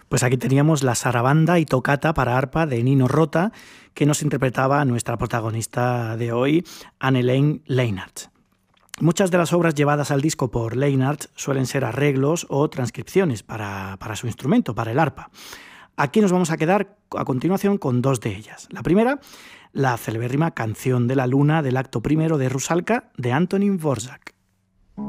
Pues aquí teníamos la sarabanda y tocata para arpa de Nino Rota, que nos interpretaba nuestra protagonista de hoy, Anne-Elaine Leinart. Muchas de las obras llevadas al disco por Leinart suelen ser arreglos o transcripciones para su instrumento, para el arpa. Aquí nos vamos a quedar a continuación con dos de ellas. La primera, la celebérrima Canción de la Luna del acto primero de Rusalka de Antonín Dvořák.